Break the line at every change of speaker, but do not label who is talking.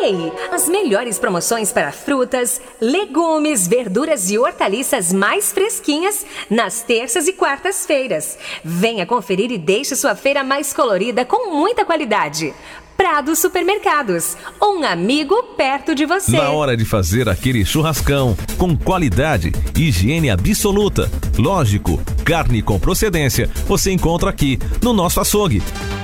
Ei, as melhores promoções para frutas, legumes, verduras e hortaliças mais fresquinhas nas terças e quartas-feiras. Venha conferir e deixe sua feira mais colorida com muita qualidade. Prado Supermercados, um amigo perto de você.
Na hora de fazer aquele churrascão, com qualidade e higiene absoluta, lógico, carne com procedência, você encontra aqui no nosso açougue.